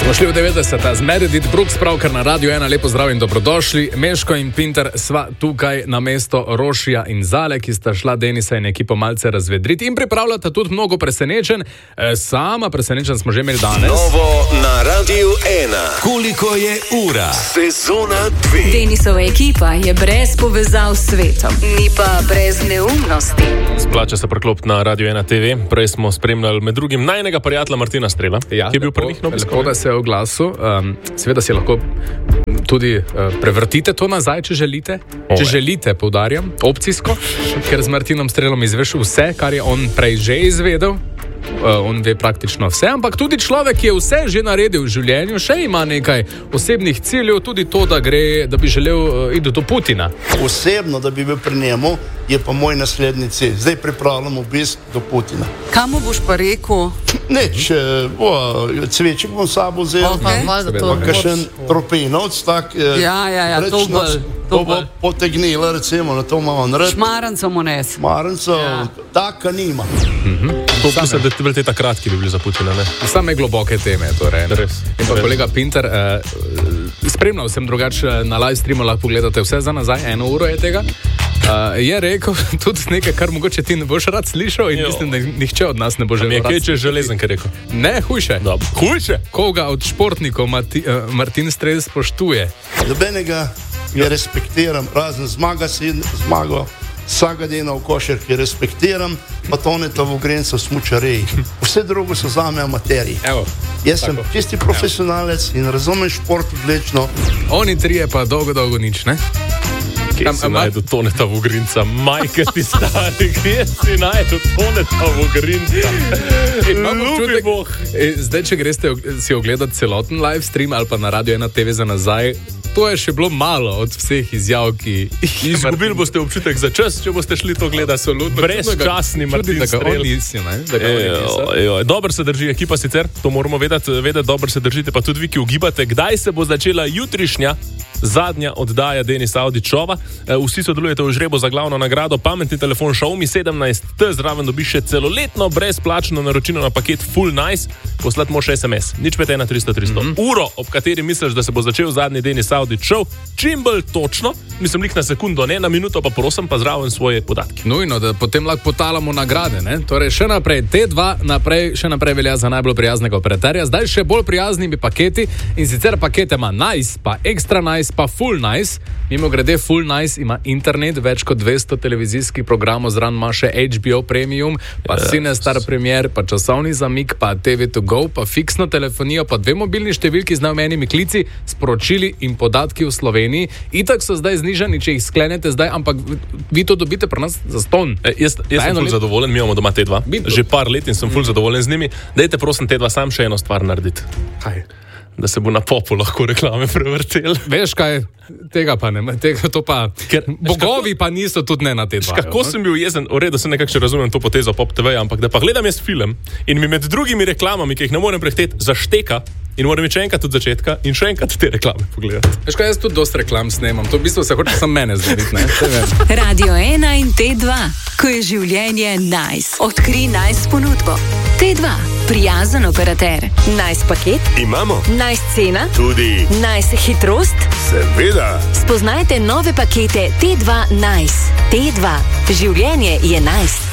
Smo šli v 90. z Meredith Brooks, pravkar na Radio 1. Lepo zdrav in dobrodošli. Meško in Pinter sva tukaj na mesto Rošija in Zale, ki sta šla Denisa in ekipo malce razvedriti in pripravljata tudi mnogo presenečen. Sama presenečen smo že imeli danes. Novo na Radio 1. Koliko je ura? Sezona 2. Denisova ekipa je brez povezav s svetom, ni pa brez neumnosti. Splača se preklopiti na Radio 1 TV. Prej smo spremljali med drugim najnega prijatelja Martina Strela, ki je bil prvih na obisku. Lepo, da se je oglasil. Seveda si lahko tudi prevrtite to nazaj, če želite. Če želite, poudarjam, opcijsko, ker z Martinom Strelom izveš vse, kar je on prej že izvedel. On ve praktično vse, ampak tudi človek, ki je vse že naredil v življenju, še ima nekaj osebnih ciljev, tudi to, da bi želel iti do Putina. Osebno, da bi bil pri njemu, je pa moj naslednji cilj. Zdaj pripravljam obisk do Putina. Kam boš pa rekel? Neč, cveček bom sabo vzel, kakšen tropinovc, tak, to bo potegnila, recimo, na to malo nred. Šmaranco mu nes. Šmaranco, taka nima. To mislim, da ti ta kratki bi bili za Putina, ne? Same globoke teme, torej. In pa kolega Pinter, spremljal sem drugače na live streamu, lahko pogledate vse za nazaj, 1 uro je tega. Je rekel tudi nekaj, kar mogoče ti ne boš rad slišal in mislim, da nihče od nas ne bo že rad slišal. Nekaj, če je železen, kaj rekel? Ne, hujše. Hujše? Koga od športnikov Martin Strel spoštuje? Dobenega je respektiram, razen zmago, Sagadina v košarki respektiram, pa Toneta Vogrinca v smučareji. Vse drugo so zame amaterji. Jaz sem čisti profesionalec in razumem šport odlično. Oni trije pa dolgo nič, ne? Kje si najdu Toneta Vogrinca? Majke ti stari, kje si najdu Toneta Vogrinca? Ljubi Bog. Zdaj, če greste si ogledati celoten live stream ali pa na Radio 1 TV za nazaj, to je še bilo malo od vseh izjav, ki... Izgubili boste občutek za čas, če boste šli to gledati. Brezčasni Martin Strel. Dobro se drži ekipa sicer, to moramo vedeti, dobro se držite, pa tudi vi, ki ugibate, kdaj se bo začela jutrišnja zadnja oddaja Denisa Avdićova. Vsi sodelujete v žrebu za glavno nagrado pametni telefon Xiaomi 17T, zraven dobiš še celoletno brezplačno naročilo na paket Full Nice, poslati moraš SMS, nič 513-300-300. Uro, ob kateri misliš, da se bo začel zadnji Denis Avdićov, čim bolj točno, mislim lik na sekundo, ne na minuto, pa prosim pa zraven svoje podatke. Nujno, da potem lahko potalamo nagrade, ne? Torej še naprej, T2 še naprej velja za najbolj prijaznega operaterja, zdaj še bolj prijaznimi paketi in sicer pakete ima Nice, pa Extra Nice, pa Full Nice. Mimo grede Full Nice ima internet, več kot 200 televizijskih programov, zraven ima še HBO Premium, pa Cinestar Premier, pa časovni zamik, pa TV to go, pa fiksno telefonijo, pa 2 mobilni številki z neomenjenimi klici, sporočili in podatki v Sloveniji. Itak so zdaj znižani, če jih sklenete zdaj, ampak vi to dobite pri nas za ston. Jaz sem ful zadovoljen, mi imamo doma T2. Že par let in sem ful zadovoljen z njimi. Dajte prosim T2 sam še eno stvar narediti. Kaj? Da se bo na popu lahko reklame prevrtel. Veš kaj, tega pa ne, to pa, bogovi pa niso tudi ne na T2. Kako sem bil jezen, v redu se nekako še razumem to potezo Pop TV, ampak da pa gledam jaz film in mi med drugimi reklamami, ki jih ne morem prehteti, zašteka in moram iti še enkrat od začetka in še enkrat te reklame pogledati. Veš kaj, jaz tudi dosti reklam snemam, to v bistvu se hoče sam mene zgoditi, ne? Radio 1 in T2, ko je življenje nice. Odkri nice ponudbo. T2, prijazen operater. Nice paket? Imamo. Nice cena? Tudi. Nice hitrost? Seveda. Spoznajte nove pakete T2 Nice. T2, življenje je nice.